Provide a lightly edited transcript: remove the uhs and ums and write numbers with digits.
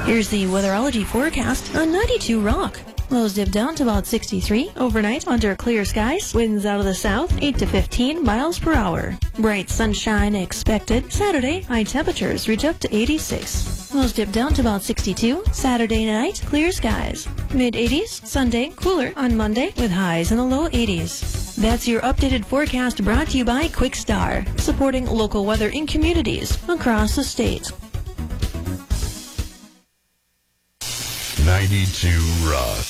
Here's the weatherology forecast on 92 Rock. Lows dip down to about 63 overnight under clear skies. Winds out of the south 8 to 15 miles per hour. Bright sunshine expected. Saturday, high temperatures reach up to 86. Lows dip down to about 62. Saturday night, clear skies. Mid-80s. Sunday, cooler on Monday with highs in the low 80s. That's your updated forecast brought to you by Quick Star, supporting local weather in communities across the state. 92 Rock.